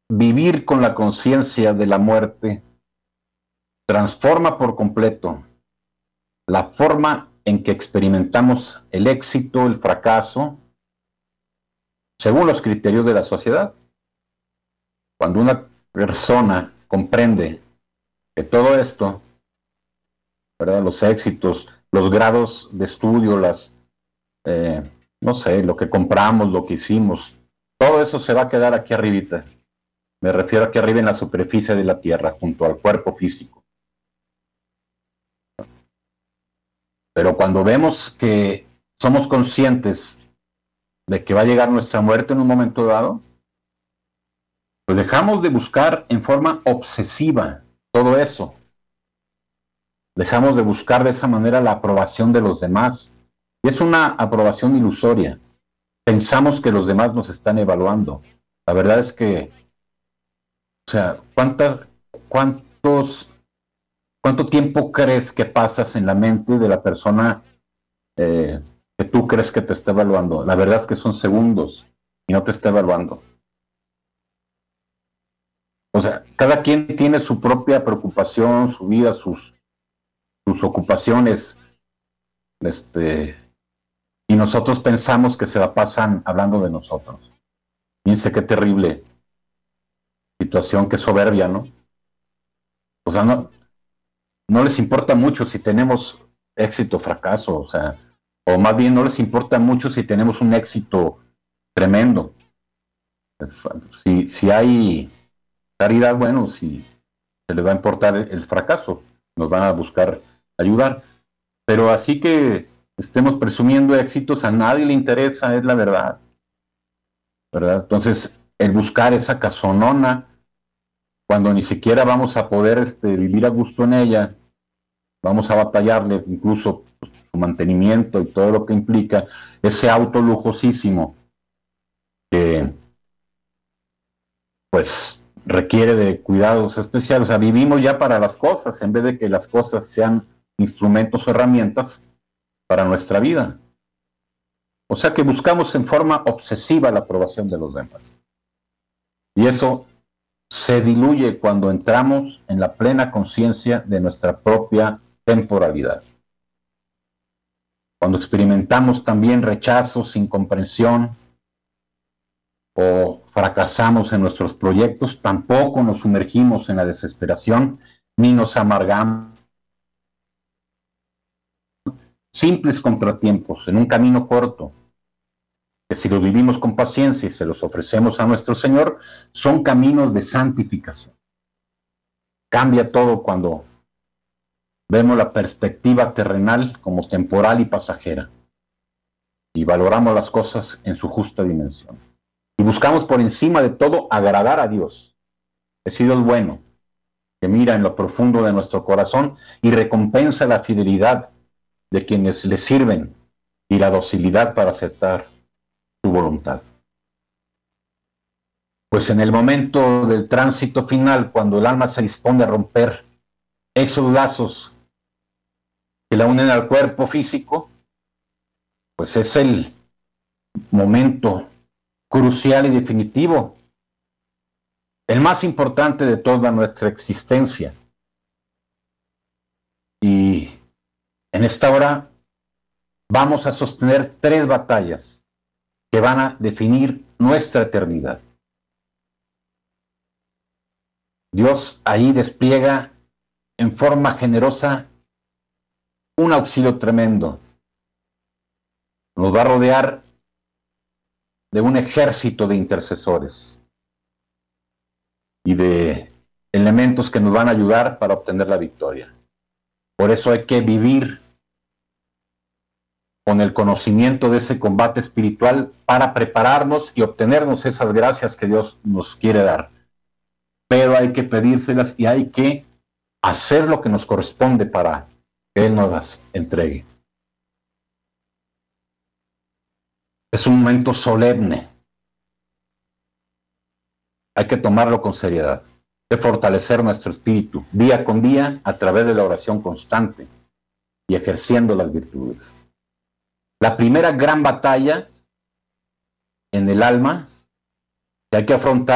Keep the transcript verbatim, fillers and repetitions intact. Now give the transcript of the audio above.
vivir con la conciencia de la muerte transforma por completo la forma en que experimentamos el éxito, el fracaso, según los criterios de la sociedad. Cuando una persona comprende que todo esto, ¿verdad?, los éxitos, los grados de estudio, las, eh, no sé, lo que compramos, lo que hicimos, todo eso se va a quedar aquí arribita. Me refiero aquí arriba en la superficie de la tierra, junto al cuerpo físico. Pero cuando vemos que somos conscientes de que va a llegar nuestra muerte en un momento dado, pues dejamos de buscar en forma obsesiva todo eso. Dejamos de buscar de esa manera la aprobación de los demás. Y es una aprobación ilusoria. Pensamos que los demás nos están evaluando. La verdad es que, o sea, ¿cuántas, cuántos, ¿cuánto tiempo crees que pasas en la mente de la persona eh, que tú crees que te está evaluando? La verdad es que son segundos y no te está evaluando. O sea, cada quien tiene su propia preocupación, su vida, sus, sus ocupaciones, este, y nosotros pensamos que se la pasan hablando de nosotros. Fíjense qué terrible situación, qué soberbia, ¿no? O sea, no, no les importa mucho si tenemos éxito o fracaso, o sea, o más bien no les importa mucho si tenemos un éxito tremendo. Si, si hay caridad, bueno, si se les va a importar el fracaso, nos van a buscar ayudar. Pero así que estemos presumiendo éxitos, a nadie le interesa, es la verdad, ¿verdad? Entonces, el buscar esa casonona, cuando ni siquiera vamos a poder este, vivir a gusto en ella, vamos a batallarle incluso su mantenimiento y todo lo que implica, ese auto lujosísimo que pues requiere de cuidados especiales. O sea, vivimos ya para las cosas, en vez de que las cosas sean instrumentos o herramientas para nuestra vida. O sea que buscamos en forma obsesiva la aprobación de los demás. Y eso se diluye cuando entramos en la plena conciencia de nuestra propia temporalidad. Cuando experimentamos también rechazos, incomprensión o fracasamos en nuestros proyectos, tampoco nos sumergimos en la desesperación ni nos amargamos. Simples contratiempos en un camino corto, que si los vivimos con paciencia y se los ofrecemos a nuestro Señor, son caminos de santificación. Cambia todo cuando vemos la perspectiva terrenal como temporal y pasajera y valoramos las cosas en su justa dimensión. Y buscamos por encima de todo agradar a Dios. Es Dios bueno, que mira en lo profundo de nuestro corazón y recompensa la fidelidad de quienes le sirven y la docilidad para aceptar su voluntad. Pues en el momento del tránsito final, cuando el alma se dispone a romper esos lazos que la unen al cuerpo físico, pues es el momento crucial y definitivo, el más importante de toda nuestra existencia. Y en esta hora vamos a sostener tres batallas que van a definir nuestra eternidad. Dios ahí despliega en forma generosa un auxilio tremendo. Nos va a rodear de un ejército de intercesores y de elementos que nos van a ayudar para obtener la victoria. Por eso hay que vivir con el conocimiento de ese combate espiritual para prepararnos y obtenernos esas gracias que Dios nos quiere dar. Pero hay que pedírselas y hay que hacer lo que nos corresponde para que Él nos las entregue. Es un momento solemne. Hay que tomarlo con seriedad. Hay que fortalecer nuestro espíritu día con día a través de la oración constante y ejerciendo las virtudes. La primera gran batalla en el alma que hay que afrontar